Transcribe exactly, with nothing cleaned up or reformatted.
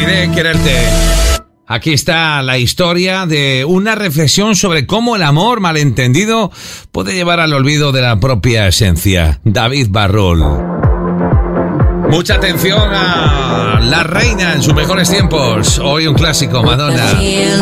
Olvidé quererte. Aquí está la historia de una reflexión sobre cómo el amor malentendido puede llevar al olvido de la propia esencia. David Barrul. Mucha atención a La Reina en sus mejores tiempos. Hoy un clásico, Madonna.